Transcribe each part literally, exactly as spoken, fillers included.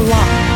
law.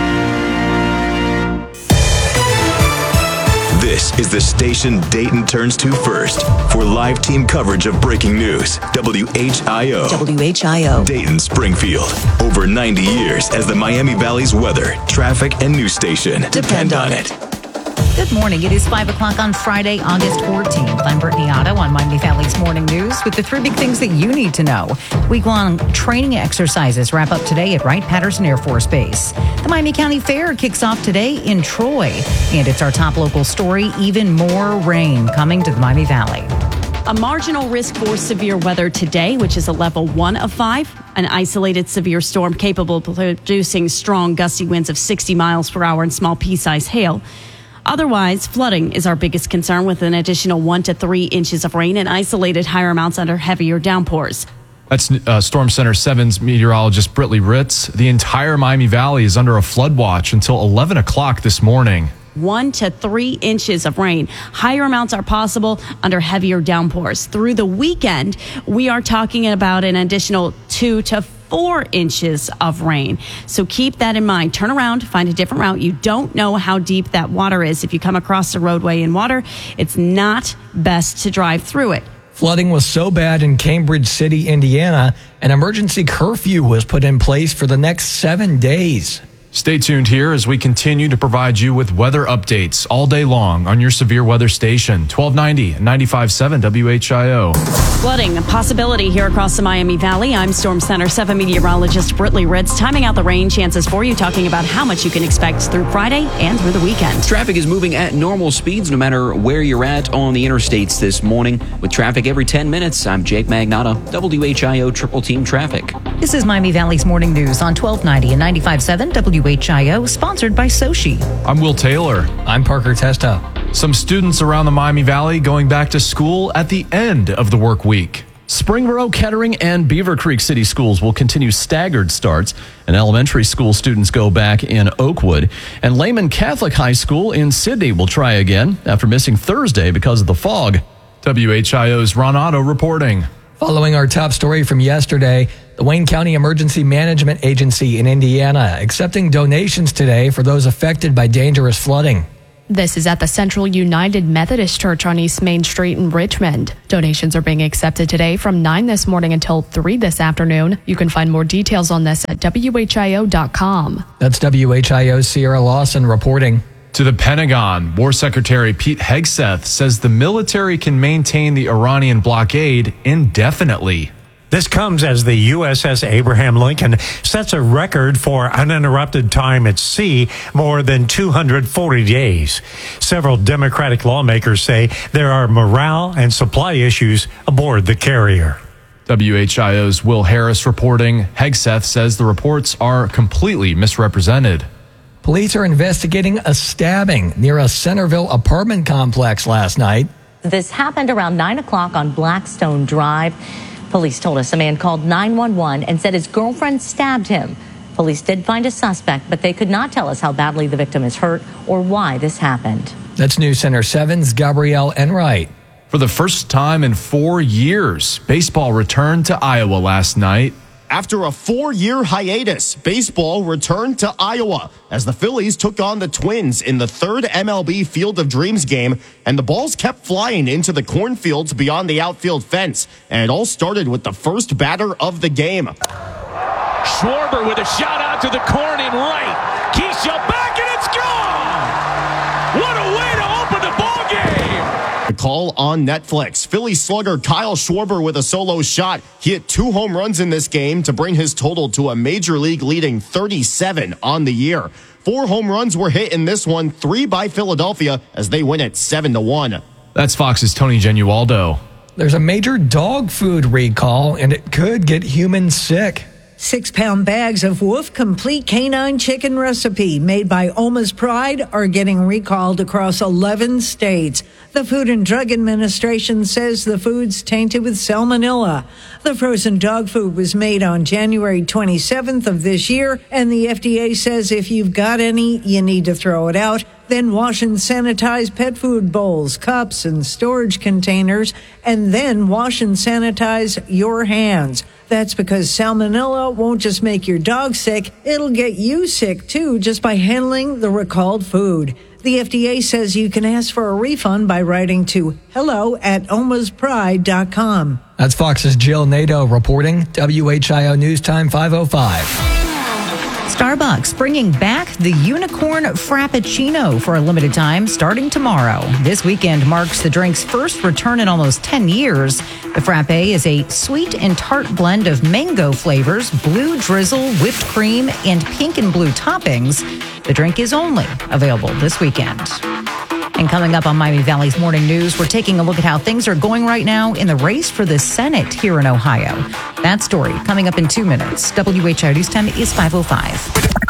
This is the station Dayton turns to first for live team coverage of breaking news. W H I O. W H I O. Dayton Springfield. Over ninety years as the Miami Valley's weather, traffic, and news station. Depend on it. Good morning. It is five o'clock on Friday, August fourteenth. I'm Brittany Otto on Miami Valley's Morning News with the three big things that you need to know. Week-long training exercises wrap up today at Wright-Patterson Air Force Base. The Miami County Fair kicks off today in Troy. And it's our top local story, even more rain coming to the Miami Valley. A marginal risk for severe weather today, which is a level one of five. An isolated severe storm capable of producing strong gusty winds of sixty miles per hour and small pea-sized hail. Otherwise, flooding is our biggest concern with an additional one to three inches of rain and isolated higher amounts under heavier downpours. That's uh, Storm Center seven's meteorologist Britley Ritz. The entire Miami Valley is under a flood watch until eleven o'clock this morning. One to three inches of rain. Higher amounts are possible under heavier downpours. Through the weekend, we are talking about an additional two to four inches of rain. So keep that in mind. Turn around, find a different route. You don't know how deep that water is. If you come across the roadway in water, it's not best to drive through it. Flooding was so bad in Cambridge City, Indiana, an emergency curfew was put in place for the next seven days. Stay tuned here as we continue to provide you with weather updates all day long on your severe weather station, twelve ninety and ninety-five point seven W H I O. Flooding, a possibility here across the Miami Valley. I'm Storm Center seven meteorologist Britley Ritz. Timing out the rain chances for you, talking about how much you can expect through Friday and through the weekend. Traffic is moving at normal speeds no matter where you're at on the interstates this morning. With traffic every ten minutes, I'm Jake Magnotta, W H I O Triple Team Traffic. This is Miami Valley's Morning News on twelve ninety and ninety-five point seven W H I O, sponsored by Sochi. I'm Will Taylor. I'm Parker Testa. Some students around the Miami Valley going back to school at the end of the work week. Springboro, Kettering, and Beaver Creek City Schools will continue staggered starts, and elementary school students go back in Oakwood. And Lehman Catholic High School in Sydney will try again after missing Thursday because of the fog. W H I O's Ron Otto reporting. Following our top story from yesterday, the Wayne County Emergency Management Agency in Indiana accepting donations today for those affected by dangerous flooding. This is at the Central United Methodist Church on East Main Street in Richmond. Donations are being accepted today from nine this morning until three this afternoon. You can find more details on this at W H I O dot com. That's W H I O's Sierra Lawson reporting. To the Pentagon, War Secretary Pete Hegseth says the military can maintain the Iranian blockade indefinitely. This comes as the U S S Abraham Lincoln sets a record for uninterrupted time at sea, more than two hundred forty days. Several Democratic lawmakers say there are morale and supply issues aboard the carrier. W H I O's Will Harris reporting. Hegseth says the reports are completely misrepresented. Police are investigating a stabbing near a Centerville apartment complex last night. This happened around nine o'clock on Blackstone Drive. Police told us a man called nine one one and said his girlfriend stabbed him. Police did find a suspect, but they could not tell us how badly the victim is hurt or why this happened. That's News Center seven's Gabrielle Enright. For the first time in four years, baseball returned to Iowa last night. After a four-year hiatus, baseball returned to Iowa as the Phillies took on the Twins in the third M L B Field of Dreams game, and the balls kept flying into the cornfields beyond the outfield fence. And it all started with the first batter of the game. Schwarber with a shot out to the corn in right. Keisha back, and it's gone! What a way to open the ball game! The call on Netflix. Philly slugger Kyle Schwarber with a solo shot. He hit two home runs in this game to bring his total to a major league leading thirty-seven on the year. Four home runs were hit in this one, three by Philadelphia as they win it seven to one. That's Fox's Tony Genualdo. There's a major dog food recall, and it could get humans sick. Six-pound bags of Wolf Complete Canine Chicken Recipe made by Oma's Pride are getting recalled across eleven states. The Food and Drug Administration says the food's tainted with salmonella. The frozen dog food was made on January twenty-seventh of this year, and the F D A says if you've got any, you need to throw it out. then wash and sanitize pet food bowls, cups, and storage containers, and then wash and sanitize your hands. That's because salmonella won't just make your dog sick, it'll get you sick too just by handling the recalled food. The F D A says you can ask for a refund by writing to hello at omas pride dot com. That's Fox's Jill Nato reporting. W H I O News Time five oh five. Starbucks bringing back the Unicorn Frappuccino for a limited time starting tomorrow. This weekend marks the drink's first return in almost ten years. The frappe is a sweet and tart blend of mango flavors, blue drizzle, whipped cream, and pink and blue toppings. The drink is only available this weekend. And coming up on Miami Valley's Morning News, we're taking a look at how things are going right now in the race for the Senate here in Ohio. That story coming up in two minutes. W H I O News Time is five oh five.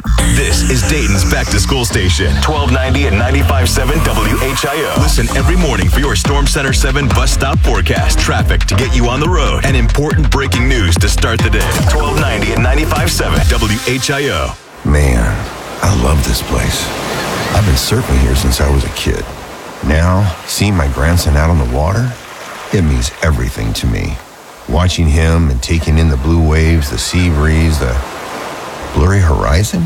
This is Dayton's back-to-school station, twelve ninety and ninety-five point seven W H I O. Listen every morning for your Storm Center seven bus stop forecast, traffic to get you on the road, and important breaking news to start the day. twelve ninety and ninety-five point seven W H I O. Man, I love this place. I've been surfing here since I was a kid. Now, seeing my grandson out on the water, it means everything to me. Watching him and taking in the blue waves, the sea breeze, the blurry horizon.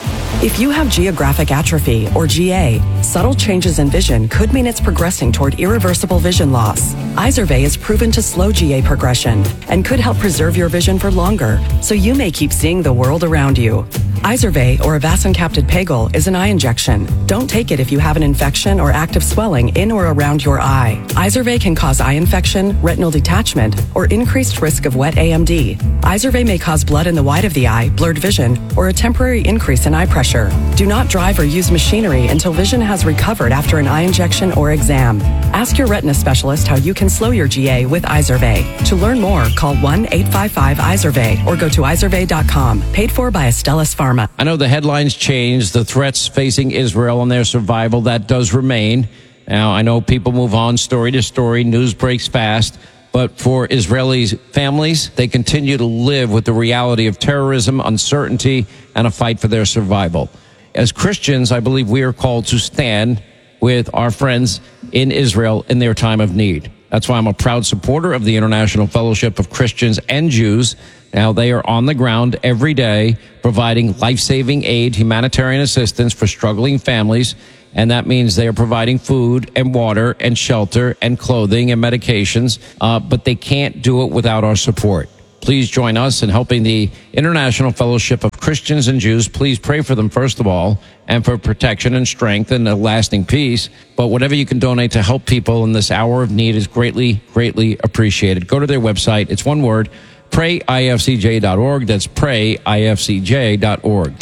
If you have geographic atrophy, or G A, subtle changes in vision could mean it's progressing toward irreversible vision loss. Izervay is proven to slow G A progression and could help preserve your vision for longer, so you may keep seeing the world around you. Izervay, or avacincaptad pegol, is an eye injection. Don't take it if you have an infection or active swelling in or around your eye. Izervay can cause eye infection, retinal detachment, or increased risk of wet A M D. Izervay may cause blood in the white of the eye, blurred vision, or a temporary increase in eye pressure. Do not drive or use machinery until vision has recovered after an eye injection or exam. Ask your retina specialist how you can slow your G A with Izervay. To learn more, call one eight five five Izervay or go to izervay dot com. Paid for by Astellas Pharma. I know the headlines changed, the threats facing Israel and their survival, that does remain. Now, I know people move on story to story, news breaks fast, but for Israeli families, they continue to live with the reality of terrorism, uncertainty, and a fight for their survival. As Christians, I believe we are called to stand with our friends in Israel in their time of need. That's why I'm a proud supporter of the International Fellowship of Christians and Jews. Now, they are on the ground every day providing life-saving aid, humanitarian assistance for struggling families, and that means they are providing food and water and shelter and clothing and medications, uh, but they can't do it without our support. Please join us in helping the International Fellowship of Christians and Jews. Please pray for them, first of all, and for protection and strength and a lasting peace. But whatever you can donate to help people in this hour of need is greatly, greatly appreciated. Go to their website. It's one word, pray I F C J dot org. That's pray I F C J dot org.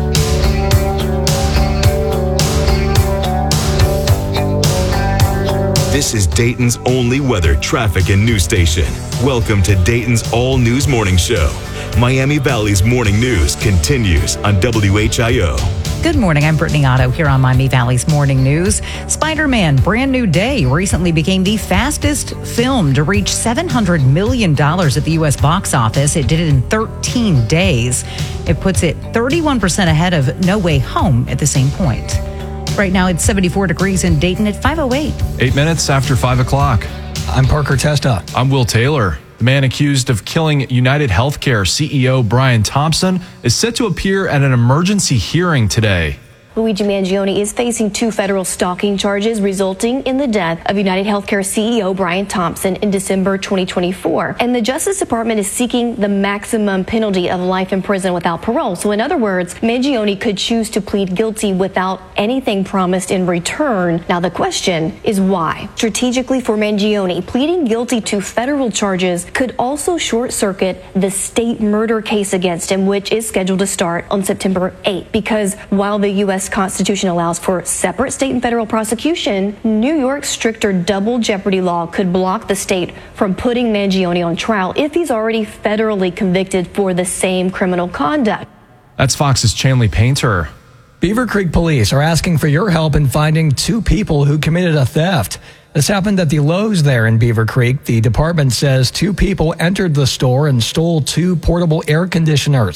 This is Dayton's only weather, traffic, and news station. Welcome to Dayton's All News Morning Show. Miami Valley's morning news continues on W H I O. Good morning. I'm Brittany Otto here on Miami Valley's Morning News. Spider-Man Brand New Day recently became the fastest film to reach seven hundred million dollars at the U S box office. It did it in thirteen days. It puts it thirty-one percent ahead of No Way Home at the same point. Right now, it's seventy-four degrees in Dayton at five oh eight. Eight minutes after five o'clock. I'm Parker Testa. I'm Will Taylor. The man accused of killing United Healthcare C E O Brian Thompson is set to appear at an emergency hearing today. Luigi Mangione is facing two federal stalking charges resulting in the death of United Healthcare C E O Brian Thompson in December twenty twenty-four. And the Justice Department is seeking the maximum penalty of life in prison without parole. So in other words, Mangione could choose to plead guilty without anything promised in return. Now the question is why? Strategically for Mangione, pleading guilty to federal charges could also short circuit the state murder case against him, which is scheduled to start on September eighth. Because while the U S Constitution allows for separate state and federal prosecution, New York's stricter double jeopardy law could block the state from putting Mangione on trial if he's already federally convicted for the same criminal conduct. That's Fox's Chanley Painter. Beaver Creek police are asking for your help in finding two people who committed a theft. This happened at the Lowe's there in Beaver Creek. The department says two people entered the store and stole two portable air conditioners.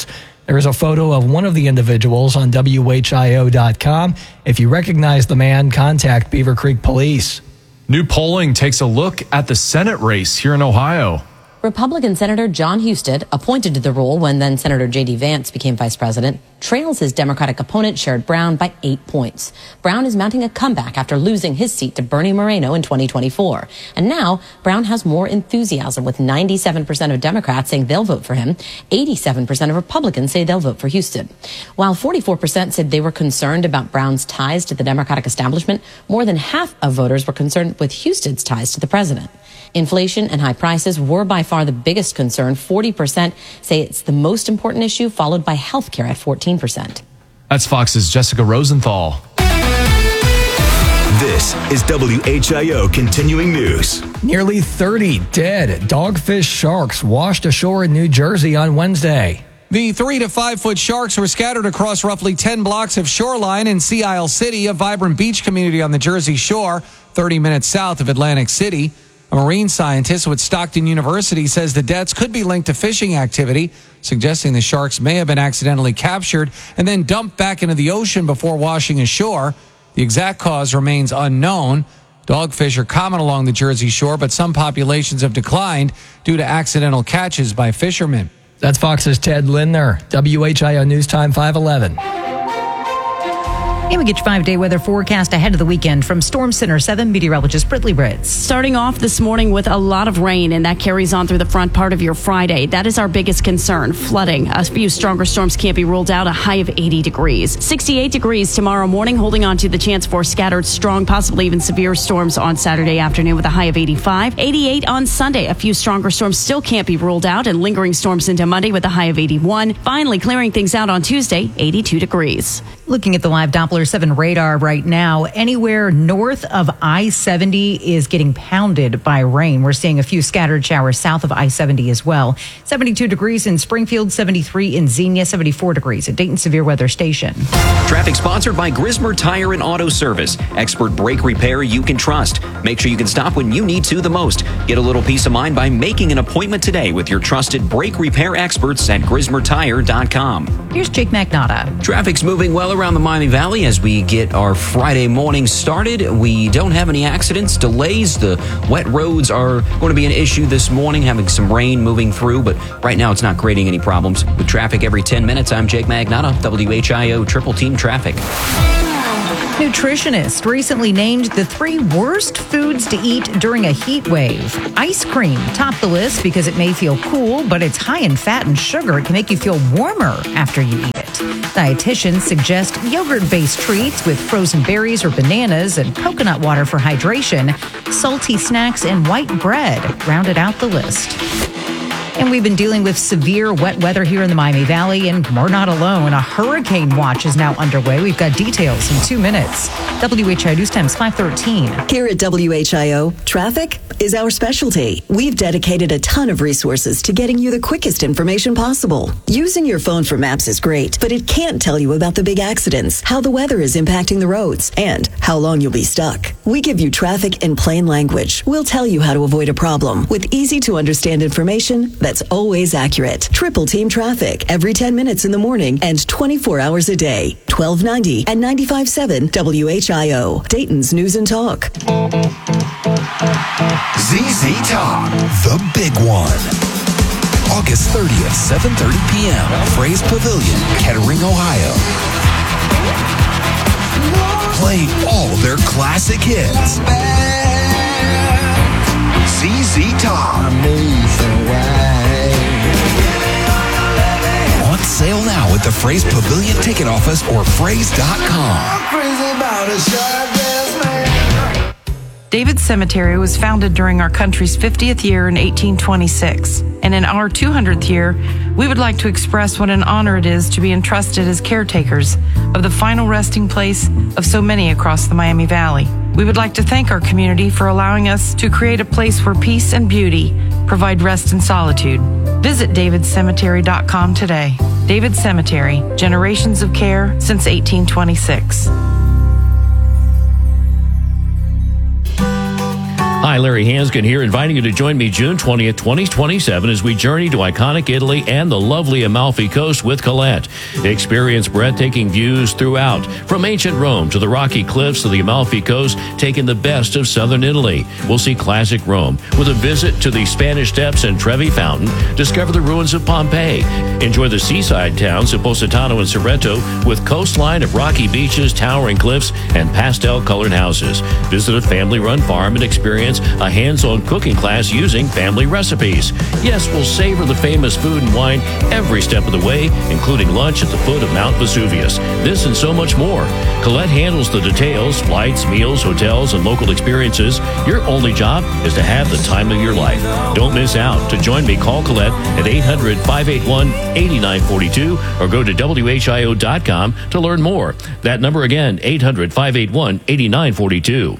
There is a photo of one of the individuals on W H I O dot com. If you recognize the man, contact Beaver Creek Police. New polling takes a look at the Senate race here in Ohio. Republican Senator John Husted, appointed to the role when then Senator J D Vance became vice president, trails his Democratic opponent Sherrod Brown by eight points. Brown is mounting a comeback after losing his seat to Bernie Moreno in twenty twenty-four. And now Brown has more enthusiasm, with ninety-seven percent of Democrats saying they'll vote for him. eighty-seven percent of Republicans say they'll vote for Husted. While forty-four percent said they were concerned about Brown's ties to the Democratic establishment, more than half of voters were concerned with Husted's ties to the president. Inflation and high prices were by far the biggest concern. forty percent say it's the most important issue, followed by health care at fourteen percent. That's Fox's Jessica Rosenthal. This is W H I O Continuing News. Nearly thirty dead dogfish sharks washed ashore in New Jersey on Wednesday. The three to five foot sharks were scattered across roughly ten blocks of shoreline in Sea Isle City, a vibrant beach community on the Jersey Shore, thirty minutes south of Atlantic City. A marine scientist with Stockton University says the deaths could be linked to fishing activity, suggesting the sharks may have been accidentally captured and then dumped back into the ocean before washing ashore. The exact cause remains unknown. Dogfish are common along the Jersey Shore, but some populations have declined due to accidental catches by fishermen. That's Fox's Ted Lindner. W H I O News Time five eleven. And we get your five-day weather forecast ahead of the weekend from Storm Center seven meteorologist Brittany Ritz. Starting off this morning with a lot of rain, and that carries on through the front part of your Friday. That is our biggest concern, flooding. A few stronger storms can't be ruled out, a high of eighty degrees. sixty-eight degrees tomorrow morning, holding on to the chance for scattered, strong, possibly even severe storms on Saturday afternoon with a high of eighty-five. eighty-eight on Sunday. A few stronger storms still can't be ruled out, and lingering storms into Monday with a high of eighty-one. Finally, clearing things out on Tuesday, eighty-two degrees. Looking at the live Doppler seven radar right now, anywhere north of I seventy is getting pounded by rain. We're seeing a few scattered showers south of I seventy as well. seventy-two degrees in Springfield, seventy-three in Xenia, seventy-four degrees at Dayton Severe Weather Station. Traffic sponsored by Grismer Tire and Auto Service. Expert brake repair you can trust. Make sure you can stop when you need to the most. Get a little peace of mind by making an appointment today with your trusted brake repair experts at Grismer Tire dot com. Here's Jake Magnotta. Traffic's moving well around the Miami Valley as we get our Friday morning started. We don't have any accidents, delays. The wet roads are going to be an issue this morning, having some rain moving through, but right now it's not creating any problems. With traffic every ten minutes, I'm Jake Magnotta, W H I O Triple Team Traffic. Nutritionist recently named the three worst foods to eat during a heat wave. Ice cream topped the list because it may feel cool, but it's high in fat and sugar. It can make you feel warmer after you eat it. Dietitians suggest yogurt-based treats with frozen berries or bananas and coconut water for hydration. Salty snacks and white bread rounded out the list. And we've been dealing with severe wet weather here in the Miami Valley, and we're not alone. A hurricane watch is now underway. We've got details in two minutes. W H I O News Time's five thirteen. Here at W H I O, traffic is our specialty. We've dedicated a ton of resources to getting you the quickest information possible. Using your phone for maps is great, but it can't tell you about the big accidents, how the weather is impacting the roads, and how long you'll be stuck. We give you traffic in plain language. We'll tell you how to avoid a problem with easy-to-understand information that's always accurate. Triple Team Traffic every ten minutes in the morning and twenty-four hours a day. twelve ninety and ninety-five point seven W H I O, Dayton's News and Talk. Z Z Top, the big one. August thirtieth, seven thirty p.m. Fraze Pavilion, Kettering, Ohio. Playing all their classic hits. Z Z Top. On sale now at the Fraze Pavilion Ticket Office or fraze dot com. David Cemetery was founded during our country's fiftieth year in eighteen twenty-six. And in our two hundredth year, we would like to express what an honor it is to be entrusted as caretakers of the final resting place of so many across the Miami Valley. We would like to thank our community for allowing us to create a place where peace and beauty provide rest and solitude. Visit david cemetery dot com today. David Cemetery, generations of care since eighteen twenty-six. Hi, Larry Hanskin here, inviting you to join me June twentieth, twenty twenty-seven as we journey to iconic Italy and the lovely Amalfi Coast with Colette. Experience breathtaking views throughout, from ancient Rome to the rocky cliffs of the Amalfi Coast, taking the best of southern Italy. We'll see classic Rome with a visit to the Spanish Steps and Trevi Fountain, discover the ruins of Pompeii, enjoy the seaside towns of Positano and Sorrento with coastline of rocky beaches, towering cliffs, and pastel-colored houses. Visit a family-run farm and experience a hands-on cooking class using family recipes. Yes, we'll savor the famous food and wine every step of the way, including lunch at the foot of Mount Vesuvius. This and so much more. Colette handles the details, flights, meals, hotels, and local experiences. Your only job is to have the time of your life. Don't miss out. To join me, call Colette at eight hundred, five eight one, eight nine four two or go to W H I O dot com to learn more. That number again, eight hundred, five eight one, eight nine four two.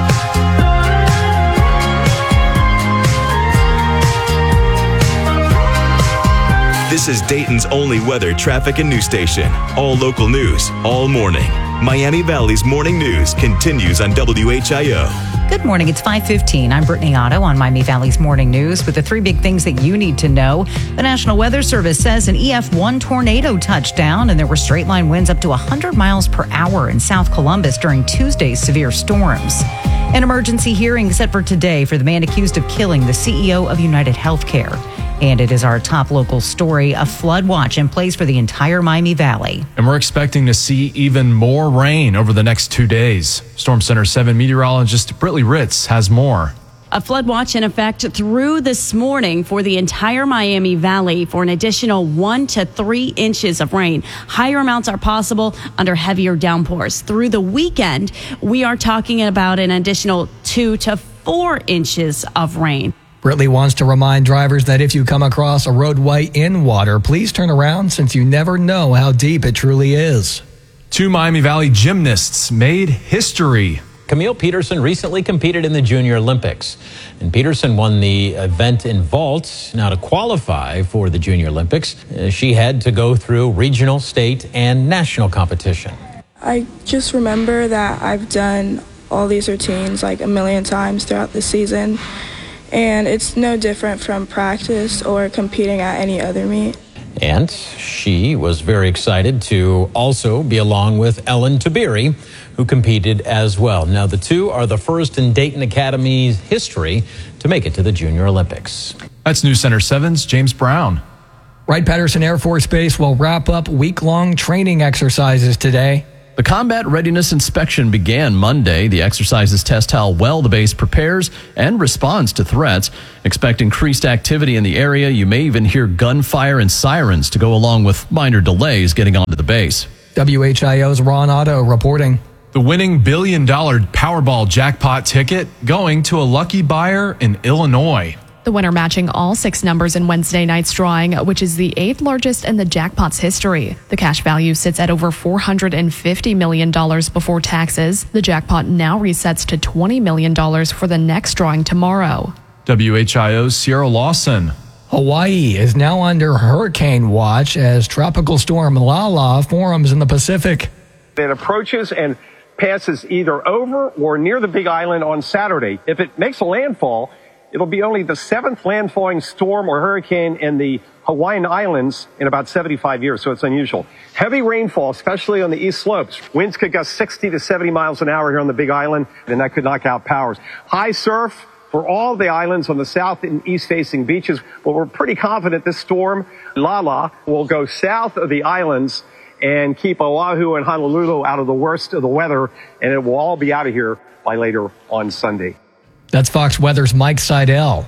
This is Dayton's only weather, traffic, and news station. All local news, all morning. Miami Valley's morning news continues on W H I O. Good morning. It's five fifteen. I'm Brittany Otto on Miami Valley's morning news with the three big things that you need to know. The National Weather Service says an E F one tornado touched down, and there were straight line winds up to one hundred miles per hour in South Columbus during Tuesday's severe storms. An emergency hearing set for today for the man accused of killing the C E O of United Healthcare. And it is our top local story, a flood watch in place for the entire Miami Valley. And we're expecting to see even more rain over the next two days. Storm Center seven meteorologist Britley Ritz has more. A flood watch in effect through this morning for the entire Miami Valley for an additional one to three inches of rain. Higher amounts are possible under heavier downpours. Through the weekend, we are talking about an additional two to four inches of rain. Britley wants to remind drivers that if you come across a roadway in water, please turn around since you never know how deep it truly is. Two Miami Valley gymnasts made history. Camille Peterson recently competed in the Junior Olympics, and Peterson won the event in vault. Now, to qualify for the Junior Olympics, uh, she had to go through regional, state, and national competition. I just remember that I've done all these routines like a million times throughout the season, and it's no different from practice or competing at any other meet. And she was very excited to also be along with Ellen Tabiri, who competed as well. Now, the two are the first in Dayton Academy's history to make it to the Junior Olympics. That's News Center seven's James Brown. Wright-Patterson Air Force Base will wrap up week-long training exercises today. The combat readiness inspection began Monday. The exercises test how well the base prepares and responds to threats. Expect increased activity in the area. You may even hear gunfire and sirens to go along with minor delays getting onto the base. W H I O's Ron Otto reporting. The winning billion-dollar Powerball jackpot ticket going to a lucky buyer in Illinois. The winner matching all six numbers in Wednesday night's drawing, which is the eighth largest in the jackpot's history. The cash value sits at over four hundred fifty million dollars before taxes. The jackpot now resets to twenty million dollars for the next drawing tomorrow. W H I O's Sierra Lawson. Hawaii is now under hurricane watch as tropical storm Lala forms in the Pacific. It approaches and passes either over or near the Big Island on Saturday. If it makes a landfall, it'll be only the seventh landfalling storm or hurricane in the Hawaiian Islands in about seventy-five years, so it's unusual. Heavy rainfall, especially on the east slopes. Winds could gust sixty to seventy miles an hour here on the Big Island, and that could knock out powers. High surf for all the islands on the south and east-facing beaches, but we're pretty confident this storm, Lala, will go south of the islands and keep Oahu and Honolulu out of the worst of the weather, and it will all be out of here by later on Sunday. That's Fox Weather's Mike Seidel.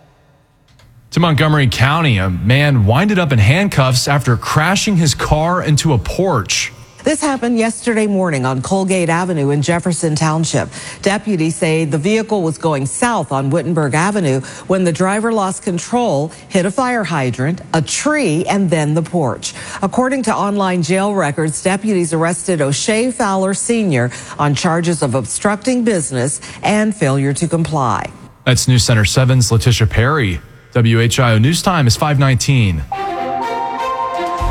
To Montgomery County, a man winded up in handcuffs after crashing his car into a porch. This happened yesterday morning on Colgate Avenue in Jefferson Township. Deputies say the vehicle was going south on Wittenberg Avenue when the driver lost control, hit a fire hydrant, a tree, and then the porch. According to online jail records, deputies arrested O'Shea Fowler Senior on charges of obstructing business and failure to comply. That's News Center seven's Letitia Perry. W H I O News Time is five nineteen.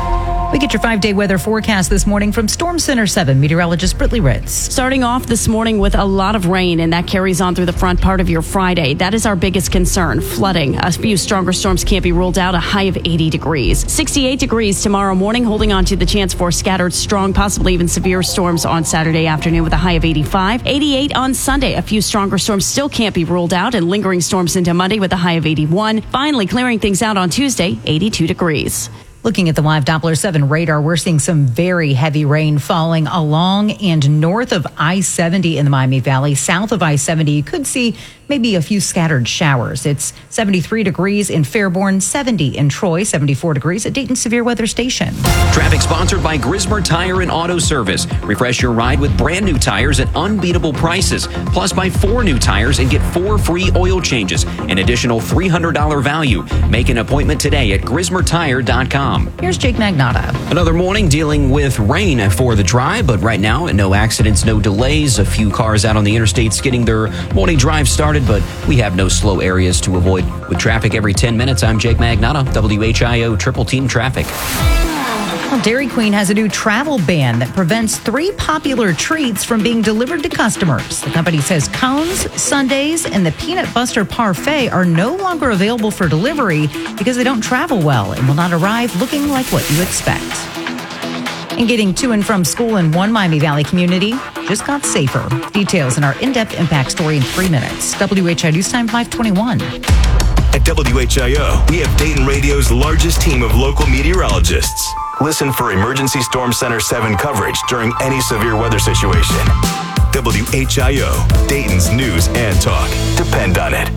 We get your five-day weather forecast this morning from Storm Center seven meteorologist Britley Ritz. Starting off this morning with a lot of rain, and that carries on through the front part of your Friday. That is our biggest concern, flooding. A few stronger storms can't be ruled out, a high of eighty degrees. sixty-eight degrees tomorrow morning, holding on to the chance for scattered, strong, possibly even severe storms on Saturday afternoon with a high of eighty-five. eighty-eight on Sunday. A few stronger storms still can't be ruled out, and lingering storms into Monday with a high of eighty-one. Finally, clearing things out on Tuesday, eighty-two degrees. Looking at the live Doppler seven radar, we're seeing some very heavy rain falling along and north of I seventy in the Miami Valley. South of I seventy, you could see maybe a few scattered showers. It's seventy-three degrees in Fairborn, seventy in Troy, seventy-four degrees at Dayton Severe Weather Station. Traffic sponsored by Grismer Tire and Auto Service. Refresh your ride with brand new tires at unbeatable prices. Plus, buy four new tires and get four free oil changes. An additional three hundred dollars value. Make an appointment today at grismer tire dot com. Here's Jake Magnotta. Another morning dealing with rain for the drive, but right now, no accidents, no delays. A few cars out on the interstates getting their morning drive started, but we have no slow areas to avoid. With traffic every ten minutes, I'm Jake Magnotta, W H I O Triple Team Traffic. Well, Dairy Queen has a new travel ban that prevents three popular treats from being delivered to customers. The company says cones, sundaes, and the Peanut Buster Parfait are no longer available for delivery because they don't travel well and will not arrive looking like what you expect. And getting to and from school in one Miami Valley community just got safer. Details in our in-depth impact story in three minutes. W H I News Time five twenty-one. At W H I O, we have Dayton Radio's largest team of local meteorologists. Listen for Emergency Storm Center seven coverage during any severe weather situation. W H I O, Dayton's news and talk. Depend on it.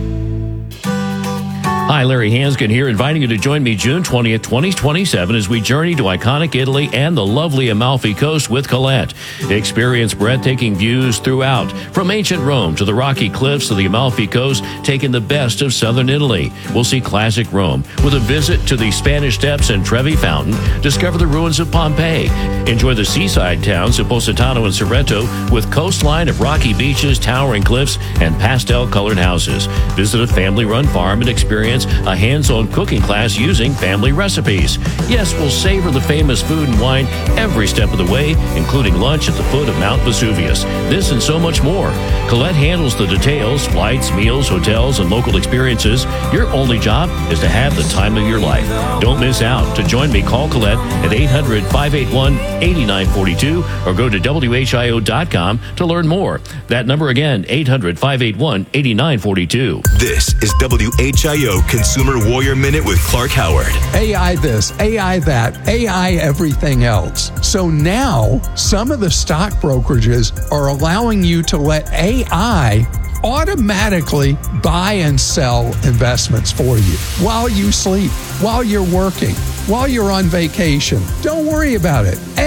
Hi, Larry Hanskin here, inviting you to join me June twentieth, twenty twenty-seven as we journey to iconic Italy and the lovely Amalfi Coast with Colette. Experience breathtaking views throughout, from ancient Rome to the rocky cliffs of the Amalfi Coast, taking the best of southern Italy. We'll see classic Rome with a visit to the Spanish Steps and Trevi Fountain, discover the ruins of Pompeii, enjoy the seaside towns of Positano and Sorrento with coastline of rocky beaches, towering cliffs, and pastel-colored houses. Visit a family-run farm and experience a hands-on cooking class using family recipes. Yes, we'll savor the famous food and wine every step of the way, including lunch at the foot of Mount Vesuvius. This and so much more. Colette handles the details, flights, meals, hotels, and local experiences. Your only job is to have the time of your life. Don't miss out. To join me, call Colette at eight hundred, five eight one, eight nine four two or go to W H I O dot com to learn more. That number again, eight hundred, five eight one, eight nine four two. This is W H I O Consumer Warrior Minute with Clark Howard. A I this, A I that, A I everything else. So now some of the stock brokerages are allowing you to let A I automatically buy and sell investments for you while you sleep, while you're working, while you're on vacation. Don't worry about it.